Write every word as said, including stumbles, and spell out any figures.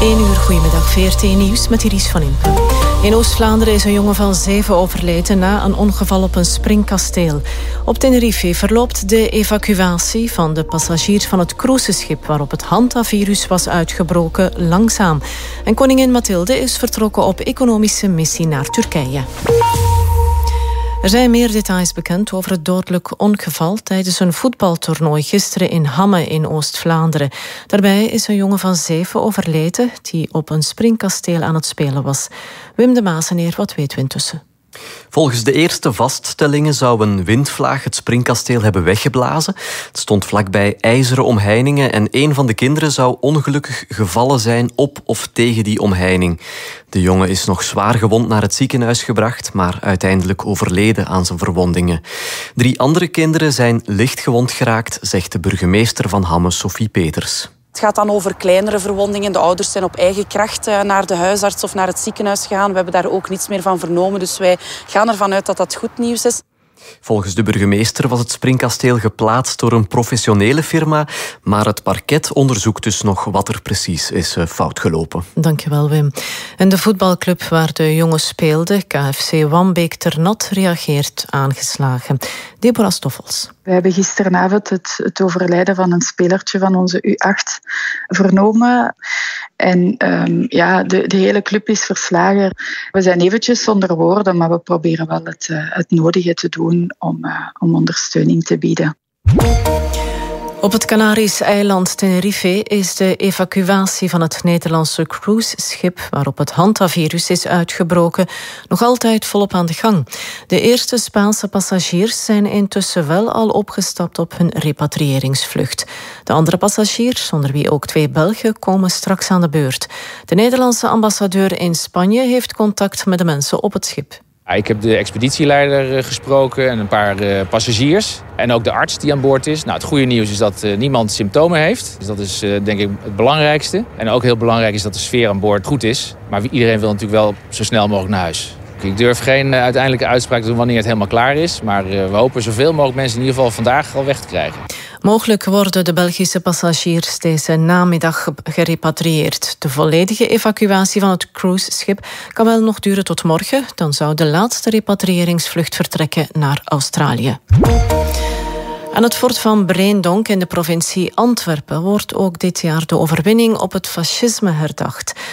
één uur, goedemiddag, V R T Nieuws met Iris van Impen. In Oost-Vlaanderen is een jongen van zeven overleden na een ongeval op een springkasteel. Op Tenerife verloopt de evacuatie van de passagiers van het cruiseschip waarop het hantavirus was uitgebroken langzaam. En koningin Mathilde is vertrokken op economische missie naar Turkije. Er zijn meer details bekend over het dodelijk ongeval tijdens een voetbaltoernooi gisteren in Hamme in Oost-Vlaanderen. Daarbij is een jongen van zeven overleden die op een springkasteel aan het spelen was. Wim de Maaseneer, wat weten we intussen? Volgens de eerste vaststellingen zou een windvlaag het springkasteel hebben weggeblazen. Het stond vlakbij ijzeren omheiningen en een van de kinderen zou ongelukkig gevallen zijn op of tegen die omheining. De jongen is nog zwaar gewond naar het ziekenhuis gebracht, maar uiteindelijk overleden aan zijn verwondingen. Drie andere kinderen zijn licht gewond geraakt, zegt de burgemeester van Hamme, Sophie Peters. Het gaat dan over kleinere verwondingen. De ouders zijn op eigen kracht naar de huisarts of naar het ziekenhuis gegaan. We hebben daar ook niets meer van vernomen, dus wij gaan ervan uit dat dat goed nieuws is. Volgens de burgemeester was het springkasteel geplaatst door een professionele firma, maar het parket onderzoekt dus nog wat er precies is fout gelopen. Dankjewel, Wim. En de voetbalclub waar de jongen speelde, K F C Wambeek Ternat, reageert aangeslagen. Deborah Stoffels. We hebben gisteravond het, het overlijden van een spelertje van onze U acht vernomen. En um, ja, de, de hele club is verslagen. We zijn eventjes zonder woorden, maar we proberen wel het, uh, het nodige te doen om, uh, om ondersteuning te bieden. Op het Canarische eiland Tenerife is de evacuatie van het Nederlandse cruiseschip waarop het hantavirus is uitgebroken nog altijd volop aan de gang. De eerste Spaanse passagiers zijn intussen wel al opgestapt op hun repatriëringsvlucht. De andere passagiers, onder wie ook twee Belgen, komen straks aan de beurt. De Nederlandse ambassadeur in Spanje heeft contact met de mensen op het schip. Ik heb de expeditieleider gesproken en een paar passagiers. En ook de arts die aan boord is. Nou, het goede nieuws is dat niemand symptomen heeft. Dus dat is denk ik het belangrijkste. En ook heel belangrijk is dat de sfeer aan boord goed is. Maar iedereen wil natuurlijk wel zo snel mogelijk naar huis. Ik durf geen uiteindelijke uitspraak te doen wanneer het helemaal klaar is. Maar we hopen zoveel mogelijk mensen in ieder geval vandaag al weg te krijgen. Mogelijk worden de Belgische passagiers deze namiddag gerepatrieerd. De volledige evacuatie van het cruiseschip kan wel nog duren tot morgen. Dan zou de laatste repatriëringsvlucht vertrekken naar Australië. Aan het fort van Breendonk in de provincie Antwerpen wordt ook dit jaar de overwinning op het fascisme herdacht.